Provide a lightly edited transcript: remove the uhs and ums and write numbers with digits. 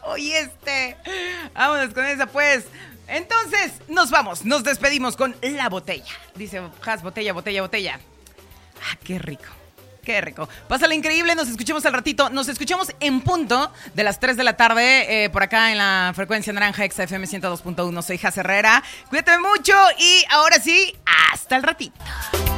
Oye, vámonos con esa, pues. Entonces, nos vamos, nos despedimos con la botella. Dice Has, botella, botella, botella. Ah, qué rico. Qué rico. Pásale increíble, nos escuchamos al ratito. Nos escuchamos en punto de las 3 de la tarde por acá en la frecuencia naranja XFM 102.1. Soy Has Herrera. Cuídate mucho y ahora sí, hasta el ratito.